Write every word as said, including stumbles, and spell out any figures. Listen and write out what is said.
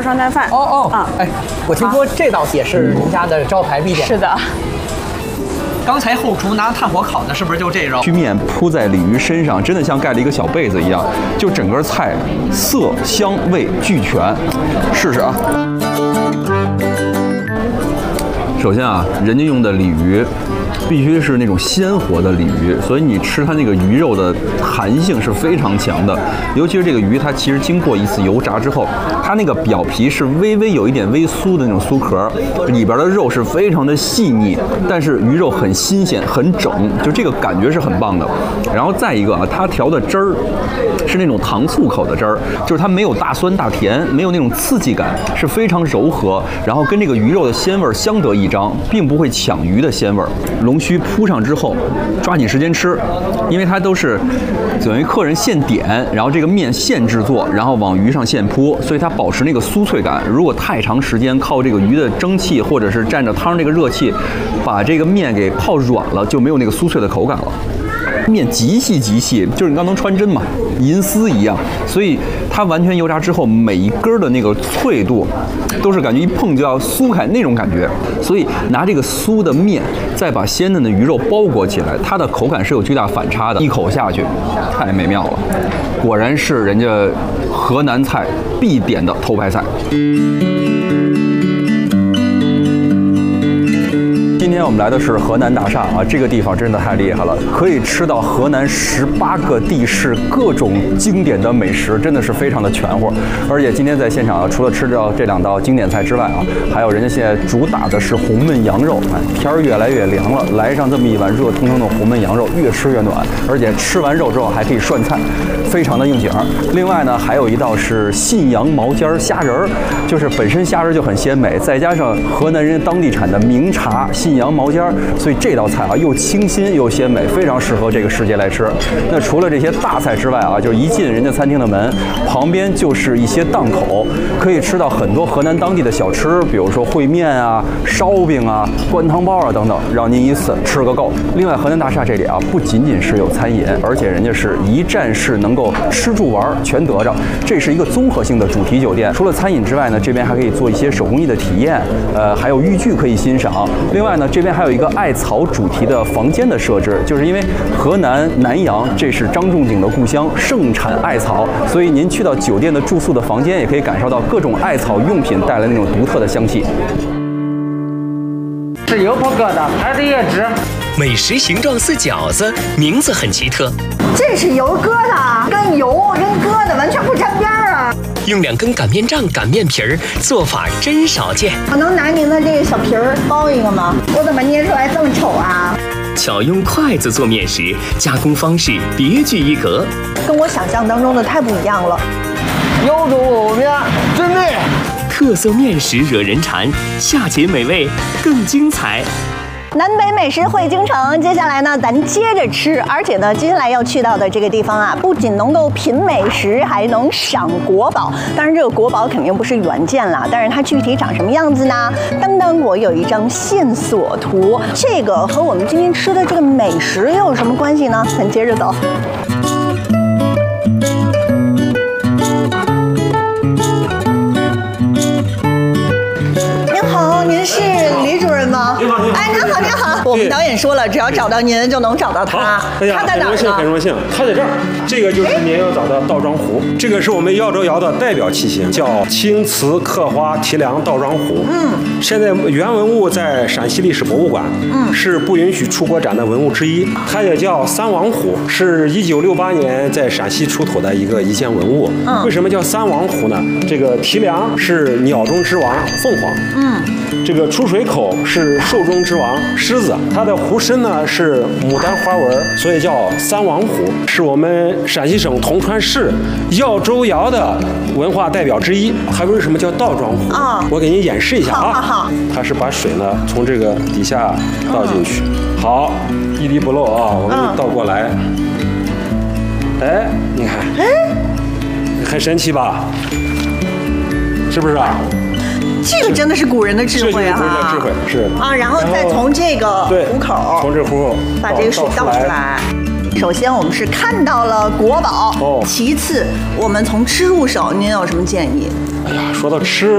双蛋饭。 哦哦，啊，哎，我听说这道也是您家的招牌必点。 是的。 刚才后厨拿炭火烤的是不是就这肉？ 须面铺在鲤鱼身上，真的像盖了一个小被子一样，就整个菜色香味俱全。试试啊！首先啊，人家用的鲤鱼必须是那种鲜活的鲤鱼，所以你吃它那个鱼肉的弹性是非常强的。尤其是这个鱼，它其实经过一次油炸之后，它那个表皮是微微有一点微酥的那种酥壳，里边的肉是非常的细腻，但是鱼肉很新鲜、很整，就这个感觉是很棒的。然后再一个啊，它调的汁儿是那种糖醋口的汁儿，就是它没有大酸大甜，没有那种刺激感，是非常柔和，然后跟这个鱼肉的鲜味相得益彰，并不会抢鱼的鲜味。龙须铺上之后，抓紧时间吃，因为它都是等于客人现点，然后这个面现制作，然后往鱼上现铺，所以它保持那个酥脆感。如果太长时间靠这个鱼的蒸汽或者是蘸着汤这个热气，把这个面给泡软了，就没有那个酥脆的口感了。面极细极细，就是你刚能穿针嘛，银丝一样，所以它完全油炸之后，每一根的那个脆度，都是感觉一碰就要酥开那种感觉。所以拿这个酥的面，再把鲜嫩的鱼肉包裹起来，它的口感是有巨大反差的。一口下去，太美妙了，果然是人家河南菜必点的头牌菜。今天我们来的是河南大厦啊，这个地方真的太厉害了，可以吃到河南十八个地市各种经典的美食，真的是非常的全乎。而且今天在现场啊，除了吃到这两道经典菜之外啊，还有人家现在主打的是红焖羊肉。哎，天儿越来越凉了，来上这么一碗热腾腾的红焖羊肉，越吃越暖，而且吃完肉之后还可以涮菜，非常的应景。另外呢，还有一道是信阳毛尖虾仁儿，就是本身虾仁就很鲜美，再加上河南人当地产的名茶信阳毛尖儿，所以这道菜啊又清新又鲜美，非常适合这个时节来吃。那除了这些大菜之外啊，就是一进人家餐厅的门，旁边就是一些档口，可以吃到很多河南当地的小吃，比如说烩面啊、烧饼啊、灌汤包啊等等，让您一次吃个够。另外，河南大厦这里啊，不仅仅是有餐饮，而且人家是一站式能够吃住玩全得着，这是一个综合性的主题酒店。除了餐饮之外呢，这边还可以做一些手工艺的体验，呃，还有豫剧可以欣赏。另外呢，这边还有一个艾草主题的房间的设置，就是因为河南南阳这是张仲景的故乡，盛产艾草，所以您去到酒店的住宿的房间，也可以感受到各种艾草用品带来那种独特的香气。 是油泼疙瘩，还是椰汁？ 美食形状似饺子，名字很奇特。 这是油疙瘩，跟油跟疙瘩完全不沾边儿啊！ 用两根擀面杖擀面皮儿，做法真少见。 我能拿您的这个小皮儿包一个吗？我怎么捏出来这么丑啊？ 巧用筷子做面食，加工方式别具一格， 跟我想象当中的太不一样了。 油煮面真美， 特色面食惹人馋，下节美味更精彩。 南北美食汇京城，接下来呢，咱接着吃，而且呢，接下来要去到的这个地方啊，不仅能够品美食，还能赏国宝。当然，这个国宝肯定不是原件啦，但是它具体长什么样子呢？当当，我有一张线索图，这个和我们今天吃的这个美食又有什么关系呢？咱接着走。您好，您是李主任吗？ 您好，您好。 哎，您好，您好。我们导演说了，只要找到您，就能找到他。 哎呀， 他在哪儿呢？ 很荣幸，他在这儿。这个就是您要找的倒装壶，这个是我们耀州窑的代表器型，叫青瓷刻花提梁倒装壶。嗯，现在原文物在陕西历史博物馆，嗯，是不允许出国展的文物之一。它也叫三王壶，是一九六八年在陕西出土的一个一件文物。嗯，为什么叫三王壶呢？这个提梁是鸟中之王凤凰。嗯。这个出水口是兽中之王狮子，它的壶身呢是牡丹花纹，所以叫三王壶，是我们陕西省铜川市耀州窑的文化代表之一。还为什么叫倒装壶？啊，我给您演示一下啊。好，好好。它是把水呢从这个底下倒进去，嗯、好，一滴不漏啊，我给你倒过来。嗯、哎，你看，哎，很神奇吧？是不是啊？ 这个真的是古人的智慧啊！ 古人的智慧是啊，然后再从这个壶口， 从这壶口把这个水倒出来。首先我们是看到了国宝，哦，其次我们从吃入手，您有什么建议？ 哎呀，说到吃。